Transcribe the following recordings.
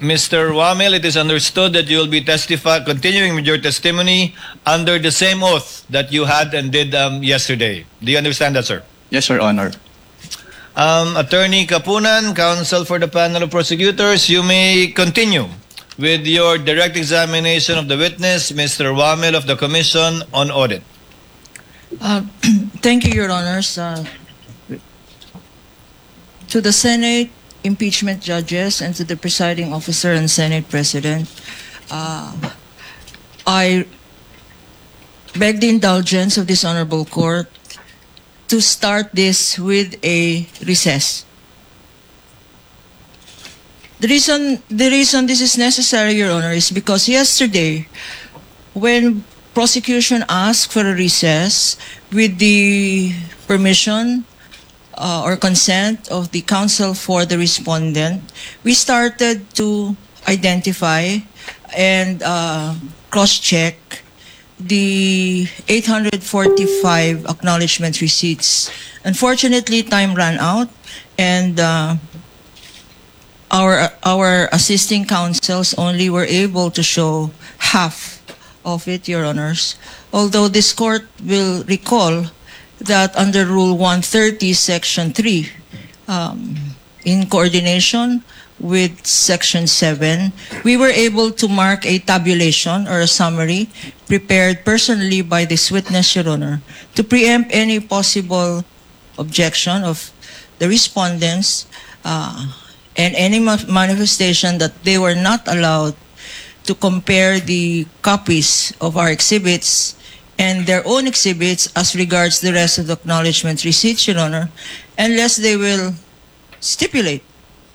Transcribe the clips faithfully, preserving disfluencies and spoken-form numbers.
Mister Wamil, it is understood that you will be testifying, continuing with your testimony under the same oath that you had and did um, yesterday. Do you understand that, sir? Yes, Your Honor. Um, Attorney Kapunan, counsel for the panel of prosecutors, you may continue with your direct examination of the witness, Mister Wamil of the Commission on Audit. Uh, thank you, Your Honors. Uh, to the Senate impeachment judges and to the presiding officer and Senate President, uh, I beg the indulgence of this honorable court to start this with a recess. The reason, the reason this is necessary, Your Honor, is because yesterday, when prosecution asked for a recess with the permission uh, or consent of the counsel for the respondent, we started to identify and uh, cross-check the eight hundred forty-five acknowledgement receipts. Unfortunately, time ran out, and uh, our our assisting counsels only were able to show half of it, Your Honors. Although this court will recall that under Rule one thirty, Section three, um, in coordination with Section seven, we were able to mark a tabulation or a summary prepared personally by this witness, Your Honor, to preempt any possible objection of the respondents uh, and any ma manifestation that they were not allowed to compare the copies of our exhibits and their own exhibits as regards the rest of the acknowledgement receipts, Your Honor, unless they will stipulate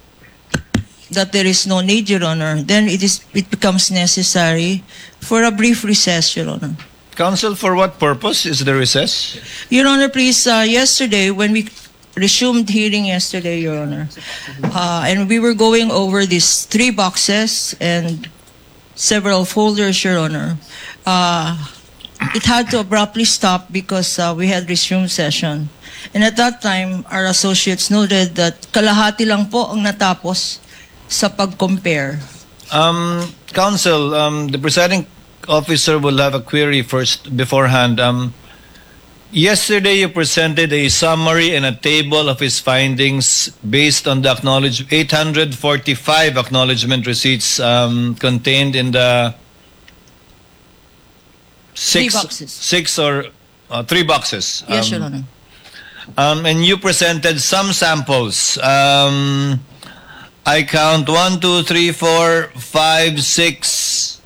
that there is no need, Your Honor, then it is it becomes necessary for a brief recess, Your Honor. Counsel, for what purpose is the recess? Your Honor, please, uh, yesterday, when we resumed hearing yesterday, Your Honor, uh, and we were going over these three boxes and several folders, Your Honor, uh, it had to abruptly stop because uh, we had resumed session. And at that time, our associates noted that kalahati lang po ang natapos sa pag-compare. Um, Counsel, um, the presiding officer will have a query first beforehand. Um, yesterday, you presented a summary and a table of his findings based on the acknowledge eight hundred forty-five acknowledgement receipts um, contained in the six, three boxes. six or uh, three boxes. Yes, um, Your Honor. Um, and you presented some samples. Um, I count one, two, three, four, five, six,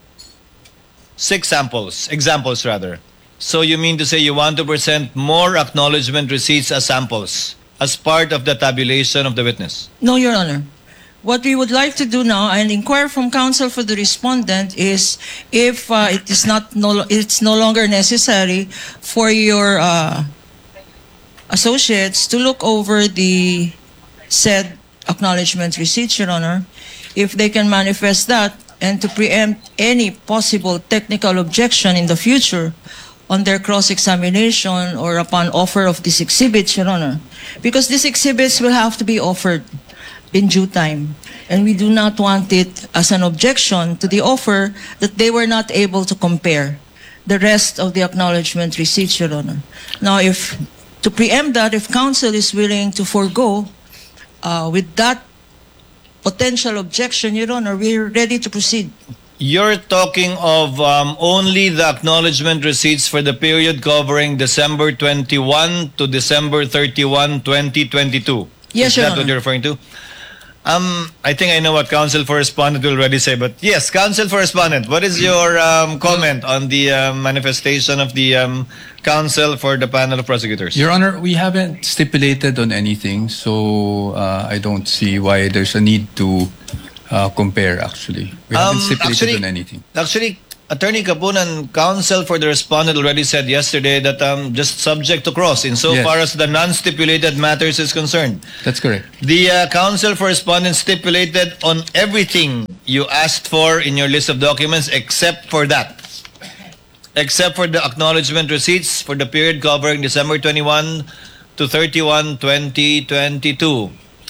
six samples, examples rather. So you mean to say you want to present more acknowledgement receipts as samples as part of the tabulation of the witness? No, Your Honor. What we would like to do now and inquire from counsel for the respondent is if uh, it is not no, it's no longer necessary for your uh, associates to look over the said acknowledgement receipts, Your Honor, if they can manifest that and to preempt any possible technical objection in the future on their cross-examination or upon offer of these exhibits, Your Honor. Because these exhibits will have to be offered in due time. And we do not want it as an objection to the offer that they were not able to compare the rest of the acknowledgement receipts, Your Honor. Now, if to preempt that, if counsel is willing to forego uh, with that potential objection, Your Honor, we're ready to proceed. You're talking of um, only the acknowledgement receipts for the period covering December twenty-first to December thirty-first, twenty twenty-two. Yes, Is Your that Honor. what you're referring to? Um, I think I know what counsel for respondent will already say, but yes, counsel for respondent, what is your um, comment on the uh, manifestation of the um, counsel for the panel of prosecutors? Your Honor, we haven't stipulated on anything, so uh, I don't see why there's a need to uh, compare, actually. We haven't Um, stipulated actually- on anything. Actually, Attorney Kapunan, counsel for the respondent already said yesterday that um, just subject to cross insofar Yes. as the non-stipulated matters is concerned. That's correct. The uh, counsel for respondent stipulated on everything you asked for in your list of documents except for that. Except for the acknowledgement receipts for the period covering December twenty-first to thirty-first, twenty twenty-two.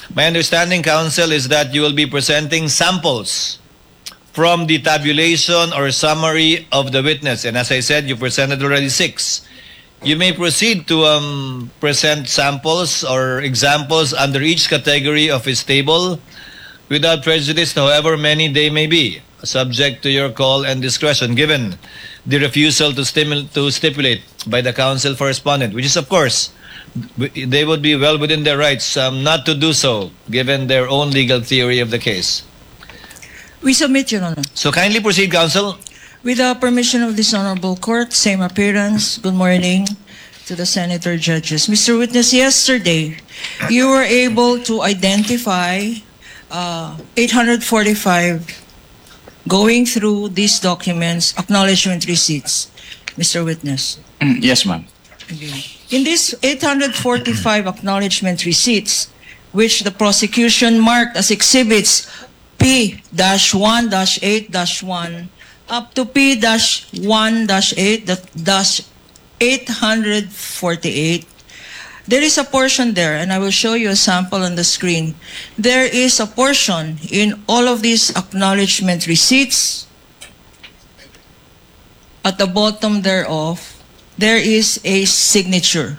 My understanding, counsel, is that you will be presenting samples from the tabulation or summary of the witness. And as I said, you presented already six. You may proceed to um, present samples or examples under each category of his table without prejudice, however many they may be, subject to your call and discretion, given the refusal to, stimul- to stipulate by the counsel for respondent, which is, of course, they would be well within their rights um, not to do so, given their own legal theory of the case. We submit, Your Honor. So kindly proceed, counsel. With the permission of this honorable court, same appearance. Good morning to the senator judges. Mister Witness, yesterday, you were able to identify uh, eight hundred forty-five going through these documents, acknowledgement receipts. Mister Witness. Yes, ma'am. In these eight hundred forty-five acknowledgement receipts, which the prosecution marked as exhibits P one eight one up to P one eight eight hundred forty-eight, there is a portion there, and I will show you a sample on the screen. There is a portion in all of these acknowledgement receipts. At the bottom thereof, there is a signature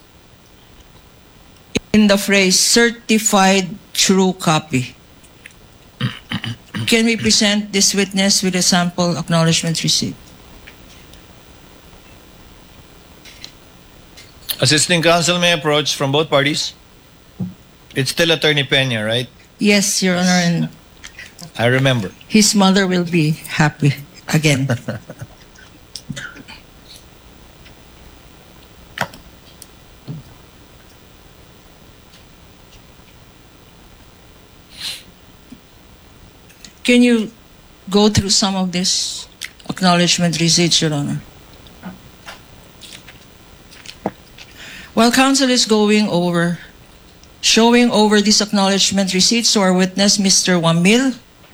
in the phrase certified true copy. Can we present this witness with a sample acknowledgement receipt? Assisting counsel may approach from both parties. It's still Attorney Peña, right? Yes, Your Honor, and I remember. his mother will be happy again. Can you go through some of this acknowledgement receipts, Your Honor? While counsel is going over, showing over these acknowledgement receipts to our witness, Mister Wamil,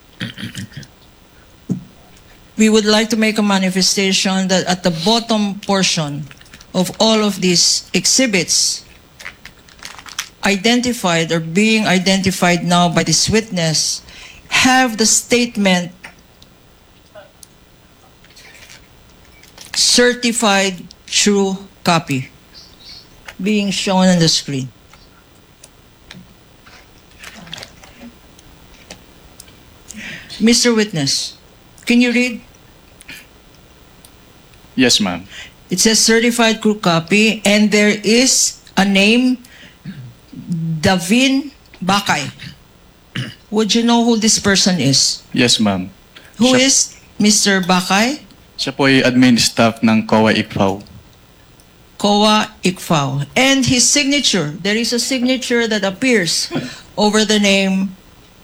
we would like to make a manifestation that at the bottom portion of all of these exhibits, identified or being identified now by this witness, have the statement certified true copy being shown on the screen. Mister Witness, can you read? Yes, ma'am. It says certified true copy, and there is a name, Davin Bakay. Would you know who this person is? Yes, ma'am. Who Siya- is Mister Bakay? Siya po ay admin staff ng C O A I C F A O. Koa Ikfao. And his signature, there is a signature that appears over the name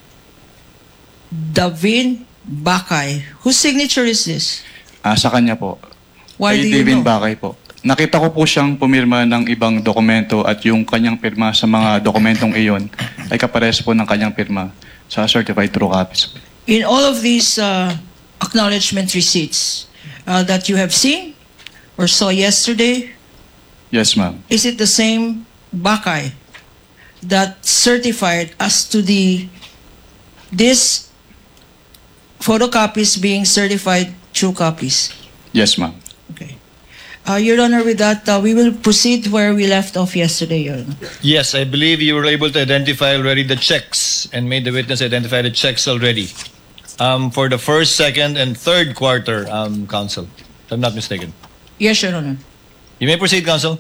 Davin Bakay. Whose signature is this? Ah, sa kanya po. Why Kay do you Devin know? Bakay po. Nakita ko po siyang pumirma ng ibang dokumento at yung kanyang pirma sa mga dokumentong iyon ay kapares po ng kanyang pirma sa certified true copies. In all of these uh, acknowledgement receipts uh, that you have seen or saw yesterday, Yes, ma'am. is it the same Bakay that certified as to the this photocopies being certified true copies? Yes, ma'am. Okay. Uh, Your Honor, with that, uh, we will proceed where we left off yesterday, Your Honor. Yes, I believe you were able to identify already the checks and made the witness identify the checks already um, for the first, second, and third quarter, um, counsel, if I'm not mistaken. Yes, Your Honor. You may proceed, counsel.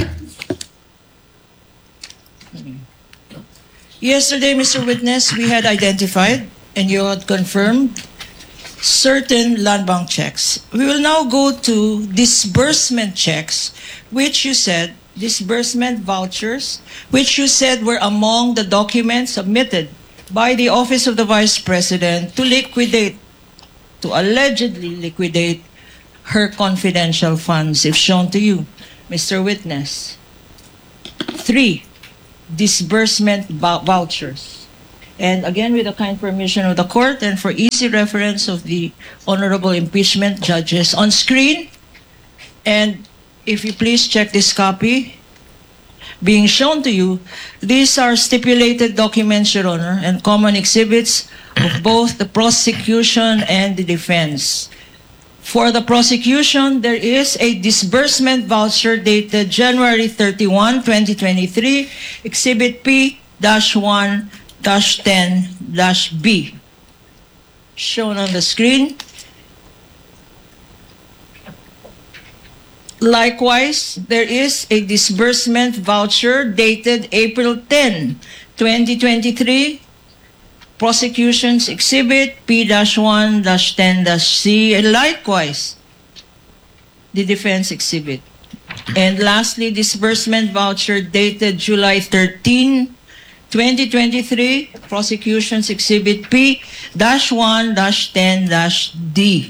Yesterday, Mister Witness, we had identified and you had confirmed certain land bank checks. We will now go to disbursement checks, which you said, disbursement vouchers, which you said were among the documents submitted by the Office of the Vice President to liquidate, to allegedly liquidate her confidential funds, if shown to you, Mister Witness. Three, disbursement vou- vouchers. And again, with the kind permission of the court and for easy reference of the honorable impeachment judges on screen, and if you please check this copy, being shown to you, these are stipulated documents, Your Honor, and common exhibits of both the prosecution and the defense. For the prosecution, there is a disbursement voucher dated January thirty-first, twenty twenty-three, Exhibit P one ten B, shown on the screen. Likewise, there is a disbursement voucher dated April tenth, twenty twenty-three, Prosecution's Exhibit P one ten C, and likewise, the Defense Exhibit. And lastly, disbursement voucher dated July thirteenth, twenty twenty-three, Prosecution's Exhibit P one ten D.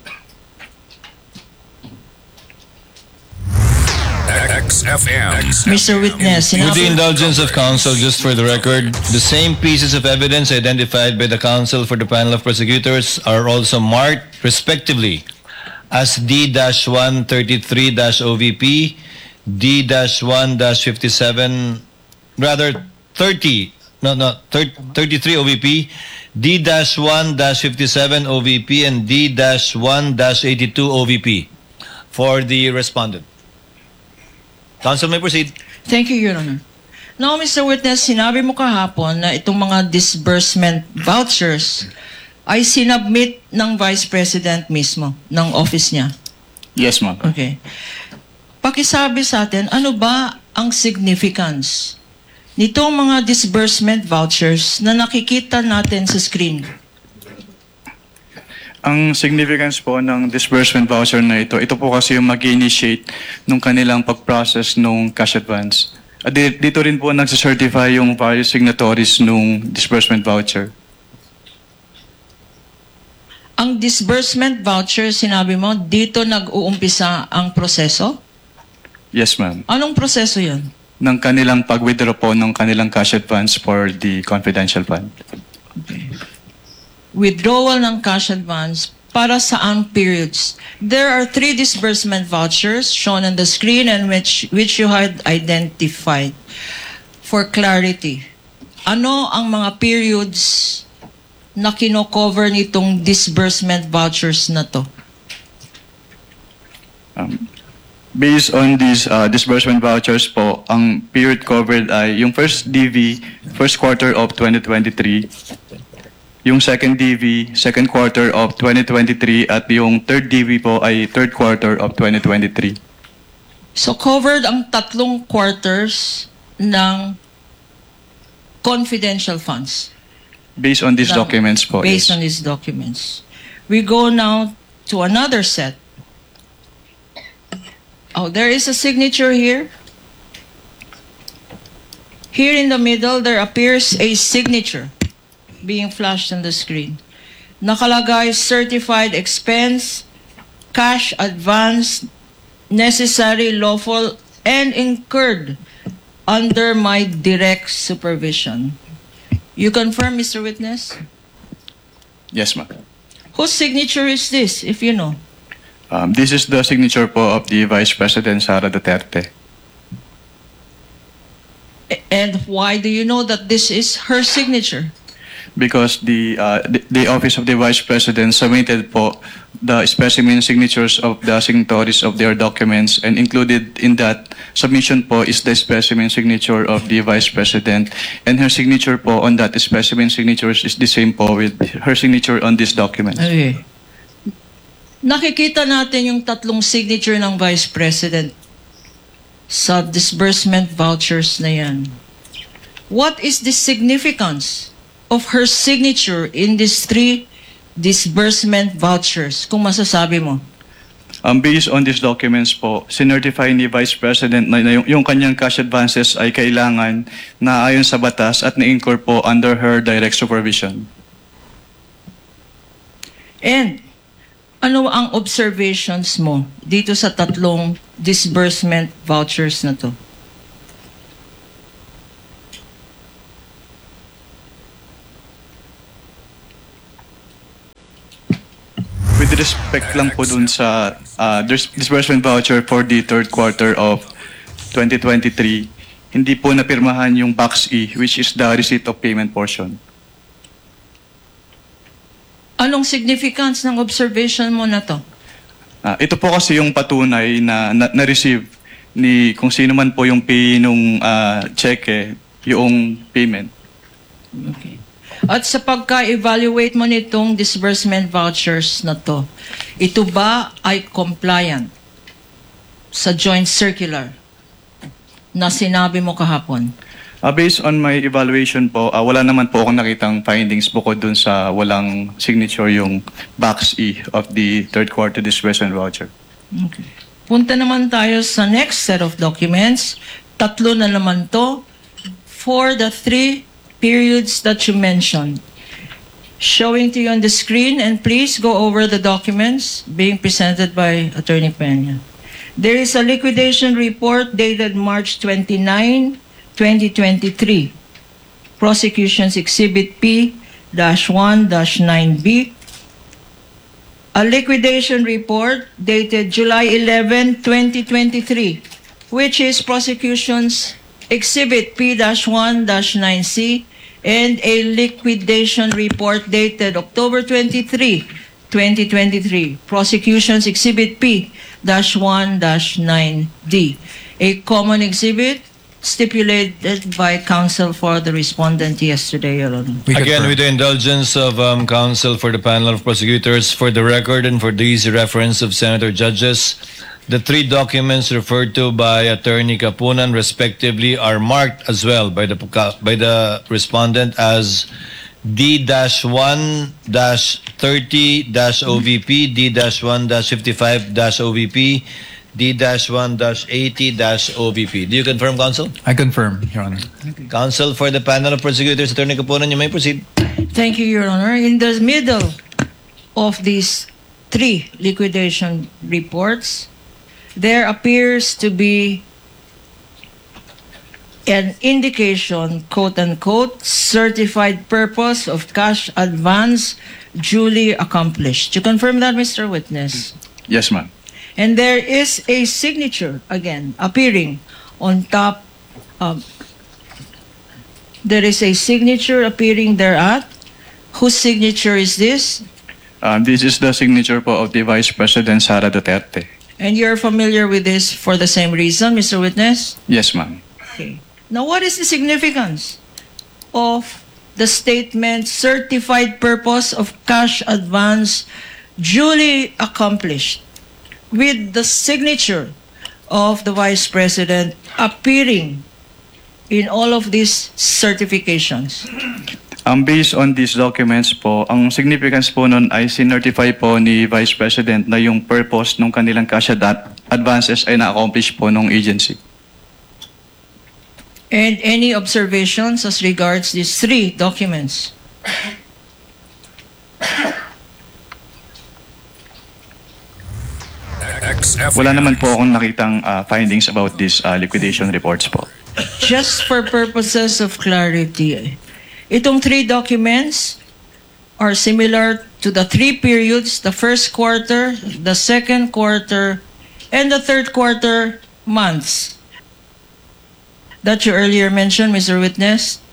X F M. Mister Witness, With the sinabi, indulgence of counsel, just for the record, the same pieces of evidence identified by the counsel for the panel of prosecutors are also marked, respectively, as D one thirty-three O V P, D one fifty-seven, rather thirty, no, no, thirty-three O V P, D one fifty-seven O V P, and D one eighty-two O V P for the respondent. Counsel may proceed. Thank you, Your Honor. Now, Mister Witness, sinabi mo kahapon na itong mga disbursement vouchers ay sinubmit ng Vice President mismo, ng office niya. Yes, ma'am. Okay. Pakisabi sa atin, ano ba ang significance nitong mga disbursement vouchers na nakikita natin sa screen? Ang significance po ng disbursement voucher na ito, ito po kasi yung mag-initiate nung kanilang pag-process nung cash advance. At di- dito rin po nagsacertify yung various signatories nung disbursement voucher. Ang disbursement voucher, sinabi mo, dito nag-uumpisa ang proseso? Yes, ma'am. Anong proseso yun? Ng kanilang pag-withdraw po ng kanilang cash advance for the confidential fund. Withdrawal ng cash advance para saan periods? There are three disbursement vouchers shown on the screen and which, which you had identified. For clarity, ano ang mga periods na kino-cover nitong disbursement vouchers na to? Um, based on these uh, disbursement vouchers po, ang period covered ay yung first D V, first quarter of twenty twenty-three, yung second D V, second quarter of twenty twenty-three, at yung third D V po ay third quarter of twenty twenty-three. So covered ang tatlong quarters ng confidential funds. Based on these Now, documents po. Based yes. on these documents. We go now to another set. Oh, there is a signature here. Here in the middle, there appears a signature being flashed on the screen. Nakalagay certified expense, cash advance, necessary, lawful, and incurred under my direct supervision. You confirm, Mister Witness? Yes, ma'am. Whose signature is this, if you know? Um, this is the signature po of the Vice President Sara Duterte. A- And why do you know that this is her signature? Because the, uh, the the Office of the Vice President submitted po the specimen signatures of the signatories of their documents, and included in that submission po is the specimen signature of the Vice President, and her signature po on that specimen signatures is the same po with her signature on this document. Okay. Nakikita natin yung tatlong signature ng Vice President sa disbursement vouchers na yan. What is the significance of her signature in these three disbursement vouchers, kung masasabi mo? Um, based on these documents po, sinertify ni Vice President na, na yung, yung kanyang cash advances ay kailangan na ayon sa batas at na-incur po under her direct supervision. And ano ang observations mo dito sa tatlong disbursement vouchers na to? With respect lang po dun sa uh, dis- disbursement voucher for the third quarter of twenty twenty-three, hindi po napirmahan yung Box E, which is the receipt of payment portion. Anong significance ng observation mo na to? Ah, ito po kasi yung patunay na na- na-receive ni kung sino man po yung pay nung ah, cheque, yung payment. Okay. At sa pagka-evaluate mo nitong disbursement vouchers na to, ito ba ay compliant sa joint circular na sinabi mo kahapon? Ah, based on my evaluation po, ah, wala naman po akong nakitang findings bukod dun sa walang signature yung Box E of the third quarter disbursement voucher. Okay. Punta naman tayo sa next set of documents. Tatlo na naman to for the three periods that you mentioned. Showing to you on the screen, and please go over the documents being presented by Attorney Peña. There is a liquidation report dated March twenty-ninth, twenty twenty-three. Prosecution's Exhibit P one nine B. A liquidation report dated July eleventh, twenty twenty-three, which is prosecution's Exhibit P one nine C, and a liquidation report dated October twenty-third, twenty twenty-three, prosecution's Exhibit P one nine D, a common exhibit stipulated by counsel for the respondent yesterday, Your Honor. We Again, confirm. with the indulgence of um, counsel for the panel of prosecutors, for the record and for the easy reference of Senator Judges, the three documents referred to by Attorney Kapunan respectively are marked as well by the by the respondent as D one thirty O V P, D one fifty-five O V P, D one eighty O V P. Do you confirm, counsel? I confirm, Your Honor. Counsel for the panel of prosecutors, Attorney Kapunan, you may proceed. Thank you, Your Honor. In the middle of these three liquidation reports, there appears to be an indication, quote-unquote, certified purpose of cash advance duly accomplished. You confirm that, Mister Witness? Yes, ma'am. And there is a signature, again, appearing on top. Um, there is a signature appearing thereat. Whose signature is this? Um, this is the signature po of the Vice President Sara Duterte. And you're familiar with this for the same reason, Mister Witness? Yes, ma'am. Okay. Now, what is the significance of the statement certified purpose of cash advance duly accomplished with the signature of the Vice President appearing in all of these certifications? Um, based on these documents po, ang significance po nun ay sinertify po ni Vice President na yung purpose ng kanilang cash ad- advances ay na-accomplish po ng agency. And any observations as regards these three documents? X F M. Wala naman po akong nakitang uh, findings about these uh, liquidation reports po. Just for purposes of clarity, itong three documents are similar to the three periods, the first quarter, the second quarter, and the third quarter months that you earlier mentioned, Mister Witness?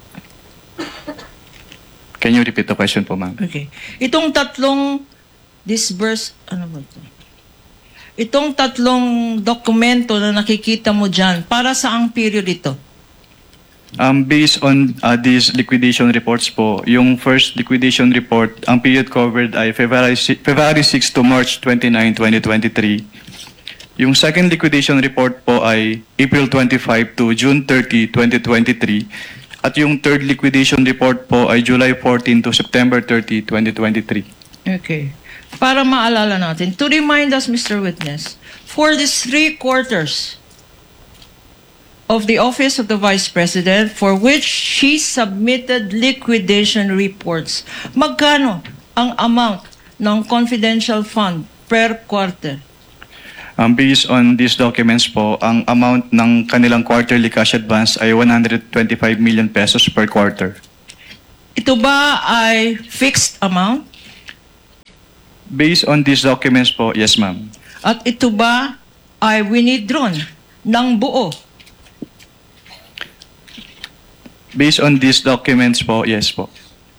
Can you repeat the question po, ma'am? Okay. Itong tatlong disburse, ano ba ito? Itong tatlong dokumento na nakikita mo dyan, para saang period ito? Um, based on uh, these liquidation reports po, yung first liquidation report, ang period covered ay February sixth to March twenty-ninth, twenty twenty-three. Yung second liquidation report po ay April twenty-fifth to June thirtieth, twenty twenty-three. At yung third liquidation report po ay July fourteenth to September thirtieth, twenty twenty-three. Okay. Para maalala natin, to remind us, Mister Witness, for these three quarters of the Office of the Vice President for which she submitted liquidation reports, magkano ang amount ng confidential fund per quarter? Um, based on these documents po, ang amount ng kanilang quarterly cash advance ay one hundred twenty-five million pesos per quarter. Ito ba ay fixed amount? Based on these documents po, yes ma'am. At ito ba ay withdrawn ng buo? Based on these documents po, yes po.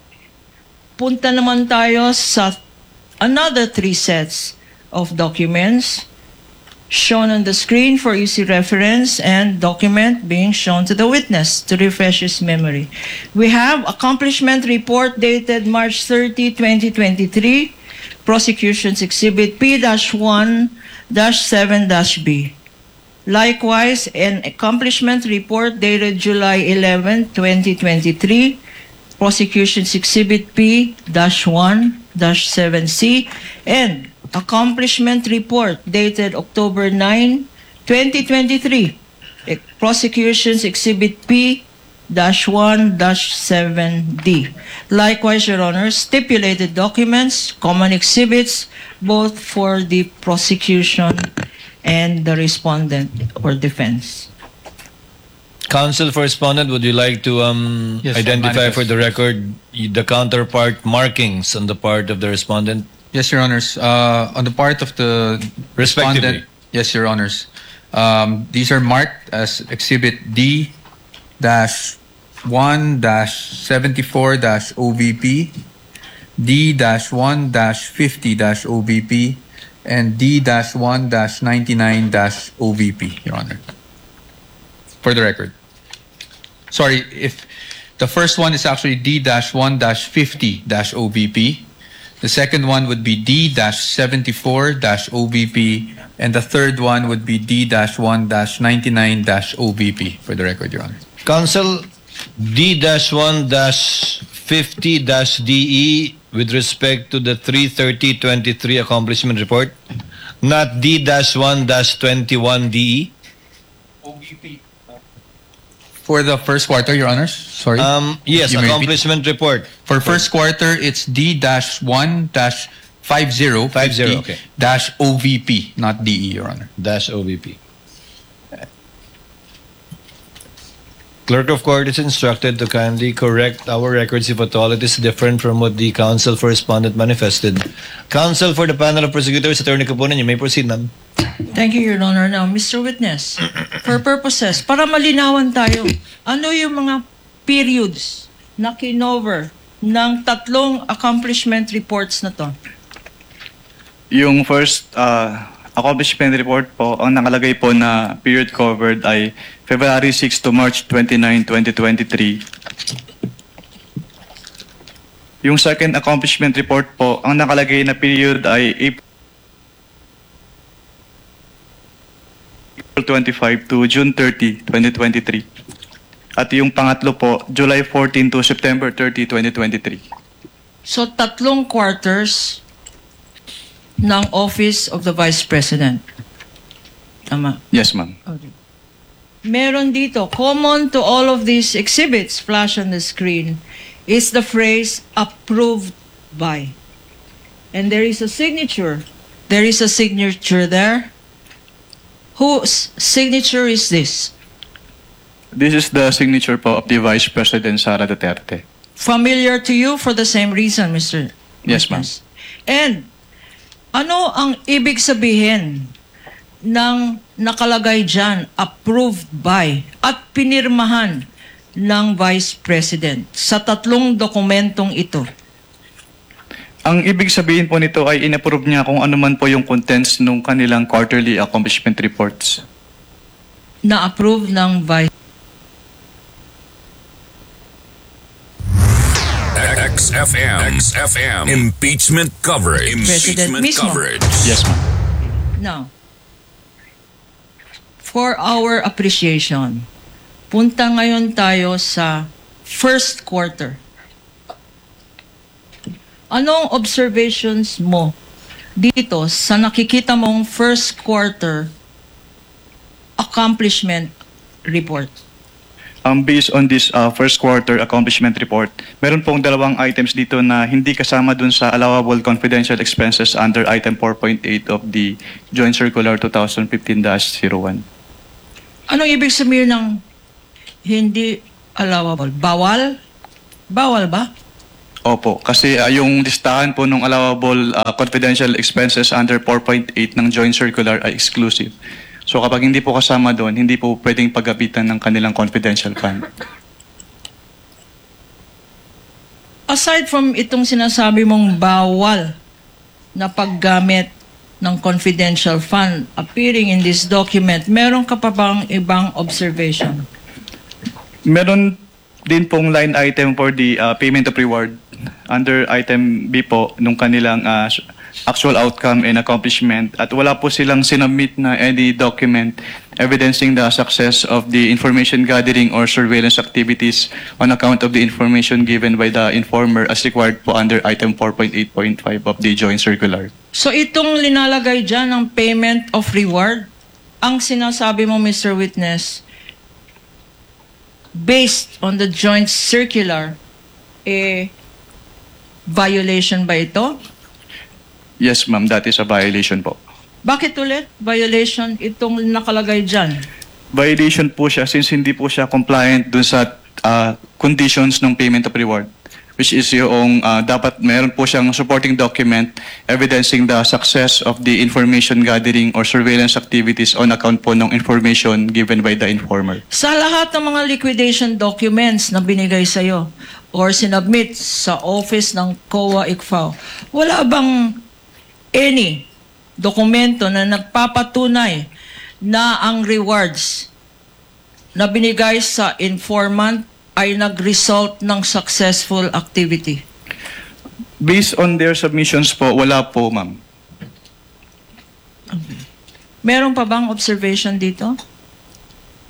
Punta naman tayo sa another three sets of documents shown on the screen for easy reference and document being shown to the witness to refresh his memory. We have accomplishment report dated March thirtieth, twenty twenty-three, prosecution's exhibit P one seven B. Likewise, an accomplishment report dated July eleventh, twenty twenty-three, prosecution's exhibit P one seven C, and accomplishment report dated October ninth, twenty twenty-three, prosecution's exhibit P one seven D. Likewise, Your Honor, stipulated documents, common exhibits, both for the prosecution and the respondent or defense. Counsel for respondent, would you like to um, Yes, identify manifest. for the record the counterpart markings on the part of the respondent? Yes, Your Honors. Uh, on the part of the Respectively. respondent, yes, Your Honors. Um, these are marked as Exhibit D dash one dash seventy-four dash O V P, D dash one dash fifty dash O V P, and D dash one dash ninety-nine dash O V P, Your Honor. For the record. Sorry, if the first one is actually D dash one dash fifty dash O V P. The second one would be D dash seventy-four dash O V P, and the third one would be D dash one dash ninety-nine dash O V P, for the record, Your Honor. Counsel, D one fifty D E with respect to the three thirty twenty-three accomplishment report, not D one twenty-one D E. O V P. For the first quarter, Your Honors. Sorry. Um, yes, You may repeat. accomplishment report. For first quarter, it's D dash one dash five zero Five zero, okay. dash O V P, not D E, Your Honor. Dash O V P. Clerk of Court is instructed to kindly correct our records if at all it is different from what the counsel for respondent manifested. Counsel for the panel of prosecutors, Attorney Kapunan, you may proceed, ma'am. Thank you, Your Honor. Now, Mister Witness, for purposes, para malinawan tayo, ano yung mga periods na kinover ng tatlong accomplishment reports na to? Yung first uh, accomplishment report po, ang nakalagay po na period covered ay February sixth to March twenty-ninth, twenty twenty-three. Yung second accomplishment report po, ang nakalagay na period ay April twenty-fifth to June thirtieth, twenty twenty-three. At yung pangatlo po, July fourteenth to September thirtieth, twenty twenty-three. So, tatlong quarters ng Office of the Vice President. Tama. Yes, ma'am. Okay. Meron dito, common to all of these exhibits flash on the screen is the phrase approved by. And there is a signature. There is a signature there. Whose signature is this? This is the signature po of the Vice President Sara Duterte. Familiar to you for the same reason, Mister Yes, ma'am. Witness. And ano ang ibig sabihin ng nakalagay dyan, approved by, at pinirmahan ng Vice President sa tatlong dokumentong ito? Ang ibig sabihin po nito ay inapprove niya kung ano man po yung contents ng kanilang quarterly accomplishment reports. Na-approve ng Vice X F M. X F M. Impeachment coverage. President Impeachment mismo. coverage. Yes, ma'am. Now, for our appreciation, punta ngayon tayo sa first quarter. Anong observations mo dito sa nakikita mong first quarter accomplishment report? Um, based on this uh, first quarter accomplishment report, meron pong dalawang items dito na hindi kasama dun sa allowable confidential expenses under item four point eight of the Joint Circular twenty fifteen dash zero one. Anong ibig sabihin ng hindi allowable? Bawal? Bawal ba? Opo, kasi uh, yung listahan po ng allowable uh, confidential expenses under four point eight ng Joint Circular ay exclusive. So kapag hindi po kasama doon, hindi po pwedeng paggapitan ng kanilang confidential fund. aside from itong sinasabi mong bawal na paggamit ng confidential fund appearing in this document, meron ka pa bang ibang observation? Meron din pong line item for the uh, payment of reward under item B po nung kanilang uh, actual outcome and accomplishment, at wala po silang sinubmit na any document evidencing the success of the information gathering or surveillance activities on account of the information given by the informer as required po under item four point eight point five of the joint circular. So itong linalagay dyan ng payment of reward, ang sinasabi mo, Mister Witness, based on the joint circular, eh, violation ba ito? Yes, ma'am, that is a violation po. Bakit ulit violation itong nakalagay dyan? Violation po siya since hindi po siya compliant dun sa uh, conditions ng payment of reward, which is yung uh, dapat meron po siyang supporting document evidencing the success of the information gathering or surveillance activities on account po ng information given by the informer. Sa lahat ng mga liquidation documents na binigay sa'yo or sinubmit sa office ng C O A I C F A O, wala bang any dokumento na nagpapatunay na ang rewards na binigay sa informant ay nag-result ng successful activity? Based on their submissions po, wala po, ma'am. Meron pa bang observation dito?